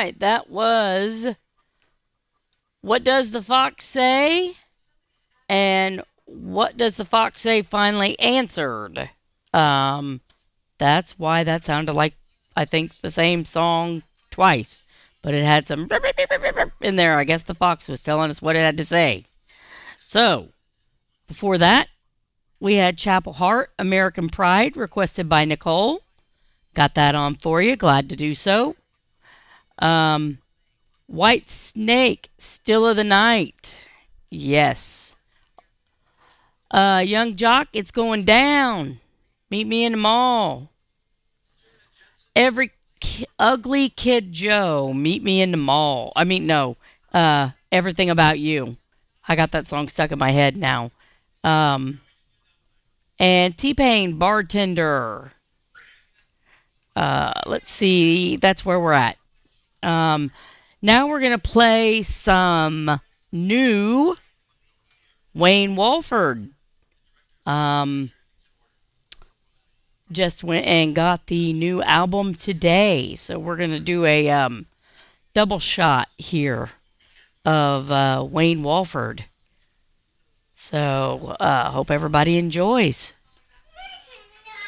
right, that was What Does the Fox Say? And What Does the Fox Say finally answered. Um, that's why that sounded like, I think, the same song twice. But it had some in there. I guess the fox was telling us what it had to say. So, before that, we had Chapel Heart, American Pride, requested by Nicole. Got that on for you. Glad to do so. Um, White Snake, Still of the Night. Yes. Young Jock, It's Going Down. Meet me in the mall. Ugly Kid Joe, Meet Me in the Mall. I mean, no. Everything About You. I got that song stuck in my head now. Um, and T-Pain, Bartender. Let's see. That's where we're at. Um, Now we're going to play some new Wayne Walford. Um, just went and got the new album today. So we're going to do a double shot here of Wayne Walford. So hope everybody enjoys.